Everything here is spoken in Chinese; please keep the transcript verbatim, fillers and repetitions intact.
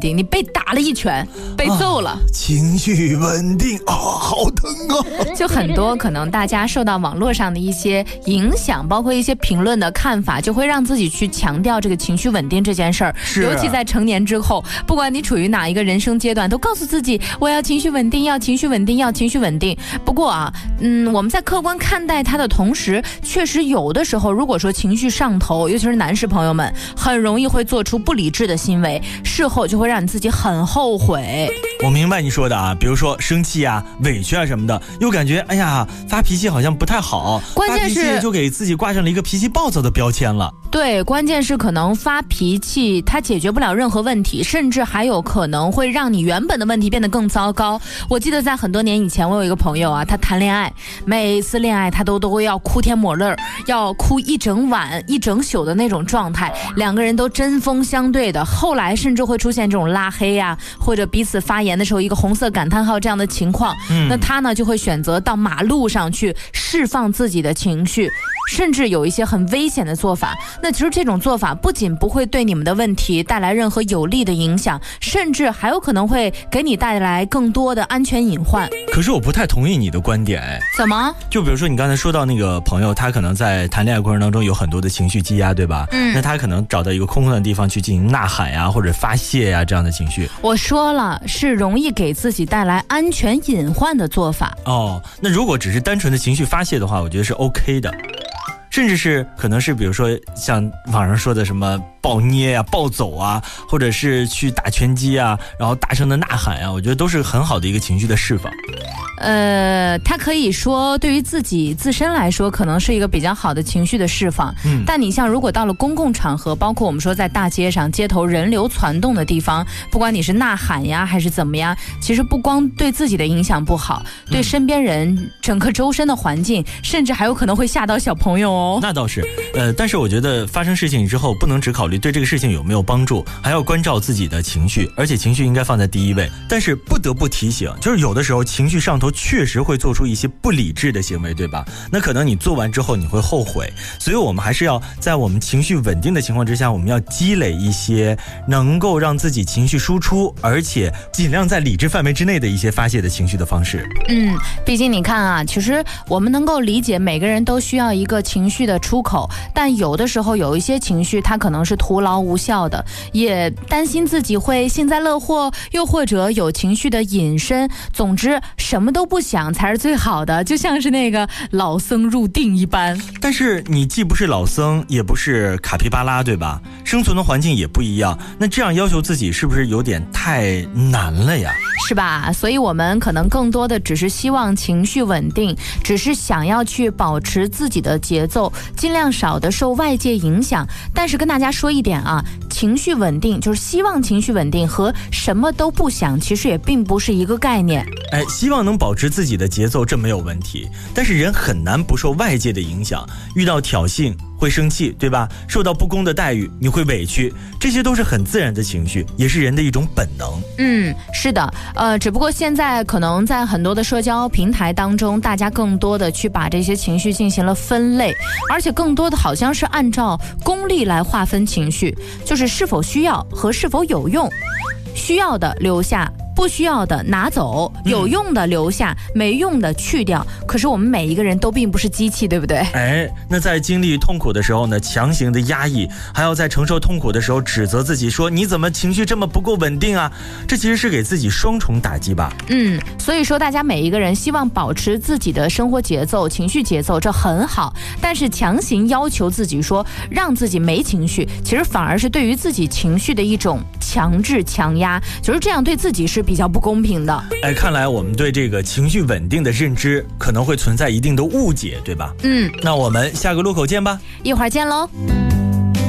定，你被打了一拳，被揍了，啊、 情绪稳定啊、哦，好疼啊！ 就很多可能大家受到网络上的一些影响，包括一些评论的看法，就会让自己去强调这个情绪稳定这件事儿。尤其在成年之后，不管你处于哪一个人生阶段，都告诉自己我要情绪稳定，要情绪稳定，要情绪稳定。不过啊，嗯，我们在客观看待它的同时，确实有的时候，如果说情绪上头，尤其是男士朋友们，很容易会做出不理智的行为，事后就会让你自己很后悔。 我明白你说的啊，比如说生气啊、委屈啊什么的，又感觉哎呀发脾气好像不太好， 关键是发脾气就给自己挂上了一个脾气暴躁的标签了。 对，关键是可能发脾气它解决不了任何问题，甚至还有可能会让你原本的问题变得更糟糕。我记得在很多年以前，我有一个朋友啊，他谈恋爱，每次恋爱他都都会要哭天抹泪，要哭一整晚一整宿的那种状态，两个人都针锋相对的，后来甚至会出现这种拉黑啊，或者彼此发言的时候一个红色感叹号这样的情况、嗯、那他呢就会选择到马路上去释放自己的情绪，甚至有一些很危险的做法。那其实这种做法不仅不会对你们的问题带来任何有利的影响，甚至还有可能会给你带来更多的安全隐患。 可是我不太同意你的观点。哎， 怎么？ 就比如说你刚才说到那个朋友，他可能在谈恋爱过程当中有很多的情绪积压，对吧？嗯，那他可能找到一个空旷的地方去进行呐喊呀，或者发泄呀，这样的情绪。 我说了，是容易给自己带来安全隐患的做法。 哦，那如果只是单纯的情绪发泄的话，我觉得是 OK 的。甚至是可能是比如说像网上说的什么暴捏啊、暴走啊，或者是去打拳击啊，然后大声的呐喊啊，我觉得都是很好的一个情绪的释放。 呃，他可以说对于自己自身来说可能是一个比较好的情绪的释放、嗯、但你像如果到了公共场合，包括我们说在大街上街头人流攒动的地方，不管你是呐喊呀还是怎么样，其实不光对自己的影响不好、嗯、对身边人整个周身的环境，甚至还有可能会吓到小朋友哦。 那倒是，呃，但是我觉得发生事情之后不能只考虑对这个事情有没有帮助，还要关照自己的情绪，而且情绪应该放在第一位。但是不得不提醒，就是有的时候情绪上头确实会做出一些不理智的行为，对吧？那可能你做完之后你会后悔，所以我们还是要在我们情绪稳定的情况之下，我们要积累一些能够让自己情绪输出，而且尽量在理智范围之内的一些发泄的情绪的方式。 嗯，毕竟你看啊，其实我们能够理解每个人都需要一个情绪的出口，但有的时候有一些情绪它可能是徒劳无效的，也担心自己会幸灾乐祸，又或者有情绪的隐身，总之什么都不想才是最好的，就像是那个老僧入定一般。 但是你既不是老僧，也不是卡皮巴拉，对吧？生存的环境也不一样，那这样要求自己是不是有点太难了呀？ 是吧？所以我们可能更多的只是希望情绪稳定，只是想要去保持自己的节奏，尽量少的受外界影响。但是跟大家说一点啊，情绪稳定就是希望情绪稳定和什么都不想其实也并不是一个概念。 哎，希望能保持自己的节奏，这没有问题，但是人很难不受外界的影响，遇到挑衅会生气，对吧？受到不公的待遇你会委屈，这些都是很自然的情绪，也是人的一种本能。 嗯，是的，呃，只不过现在可能在很多的社交平台当中，大家更多的去把这些情绪进行了分类，而且更多的好像是按照功利来划分情绪，就是是否需要和是否有用，需要的留下，不需要的拿走，有用的留下、嗯、没用的去掉。可是我们每一个人都并不是机器，对不对？ 哎，那在经历痛苦的时候呢，强行的压抑，还要在承受痛苦的时候指责自己说你怎么情绪这么不够稳定啊，这其实是给自己双重打击吧。 嗯，所以说大家每一个人希望保持自己的生活节奏、情绪节奏，这很好，但是强行要求自己说让自己没情绪，其实反而是对于自己情绪的一种强制强压，就是这样对自己是比较不公平的。 哎，看来我们对这个情绪稳定的认知可能会存在一定的误解，对吧？ 嗯， 那我们下个路口见吧， 一会儿见喽。